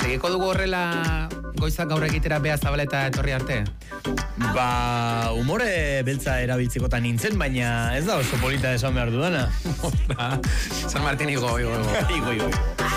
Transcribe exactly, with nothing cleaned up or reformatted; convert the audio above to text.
segiko dugu horrela goizak gaur egitera Bea Zabaleta etorri arte? Ba, umore beltza erabiltzekotan nintzen, baina ez da oso polita esan behar dudana. San Martín igo, igo, igo. Igo, igo.